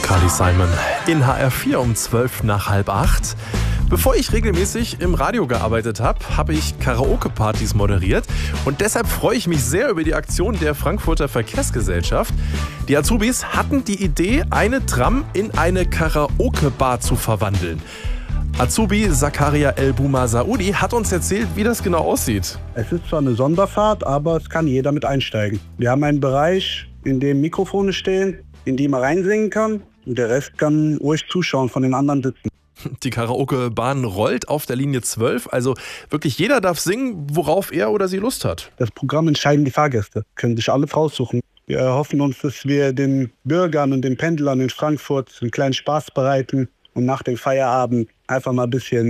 Carly Simon in HR4 um 12 nach halb 8. Bevor ich regelmäßig im Radio gearbeitet habe, habe ich Karaoke-Partys moderiert. Und deshalb freue ich mich sehr über die Aktion der Frankfurter Verkehrsgesellschaft. Die Azubis hatten die Idee, eine Tram in eine Karaoke-Bar zu verwandeln. Azubi Zakaria El-Bouma Saudi hat uns erzählt, wie das genau aussieht. Es ist zwar eine Sonderfahrt, aber es kann jeder mit einsteigen. Wir haben einen Bereich, in dem Mikrofone stehen, in die man reinsingen kann. Und der Rest kann ruhig zuschauen von den anderen sitzen. Die Karaoke-Bahn rollt auf der Linie 12, also wirklich jeder darf singen, worauf er oder sie Lust hat. Das Programm entscheiden die Fahrgäste, können sich alle raussuchen. Wir erhoffen uns, dass wir den Bürgern und den Pendlern in Frankfurt einen kleinen Spaß bereiten und nach dem Feierabend einfach mal ein bisschen